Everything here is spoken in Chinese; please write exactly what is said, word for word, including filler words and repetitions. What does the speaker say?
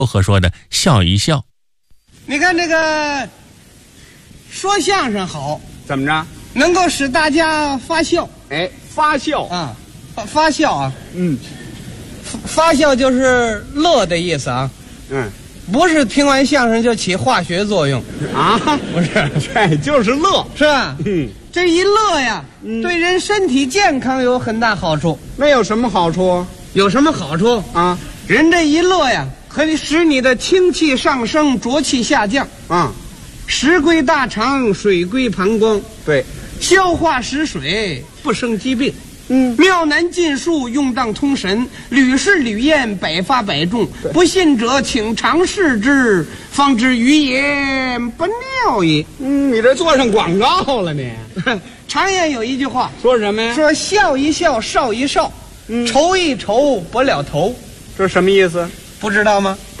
和说的笑一笑。 你看这个说相声好， 怎么着？ 能够使大家发笑哎，发笑啊，发发笑啊， 嗯发发笑就是乐的意思啊， 嗯不是听完相声就起化学作用， 啊， 不是， 这就是乐。 是吧？ 嗯， 这一乐呀， 嗯对人身体健康有很大好处。 那有什么好处有什么好处？ 啊？ 人这一乐呀，可以使你的清气上升，浊气下降， 啊， 食归大肠，水归膀胱， 对， 消化食水，不生疾病。 嗯， 妙难尽数，用当通神，屡试屡验，百发百中。不信者，请尝试之，方知余言不妙也。 嗯，你这做上广告了你？ 常言有一句话， 说什么呀？ 说笑一笑，少一少， 嗯愁一愁，不了头。 这什么意思？ 不知道吗？